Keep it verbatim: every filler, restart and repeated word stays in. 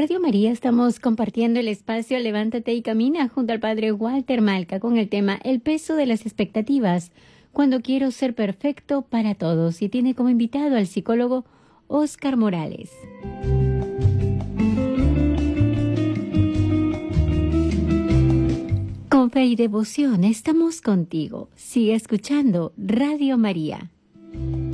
Radio María estamos compartiendo el espacio Levántate y Camina junto al Padre Walter Malca con el tema El peso de las expectativas, cuando quiero ser perfecto para todos, y tiene como invitado al psicólogo Óscar Morales. Con fe y devoción estamos contigo. Sigue escuchando Radio María.